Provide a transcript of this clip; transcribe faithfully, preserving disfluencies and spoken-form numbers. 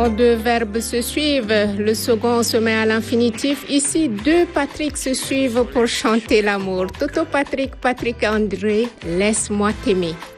Quand deux verbes se suivent, le second se met à l'infinitif. Ici, deux Patrick se suivent pour chanter l'amour. Toto Patrick, Patrick André, laisse-moi t'aimer.